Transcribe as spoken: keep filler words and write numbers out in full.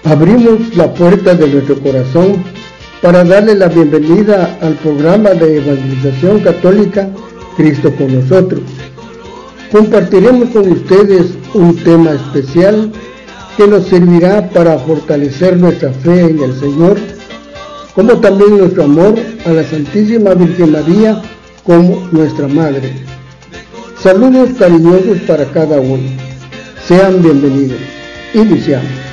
Abrimos la puerta de nuestro corazón para darle la bienvenida al programa de evangelización católica Cristo con nosotros. Compartiremos con ustedes un tema especial que nos servirá para fortalecer nuestra fe en el Señor, como también nuestro amor a la Santísima Virgen María como nuestra Madre. Saludos cariñosos para cada uno. Sean bienvenidos. Iniciamos.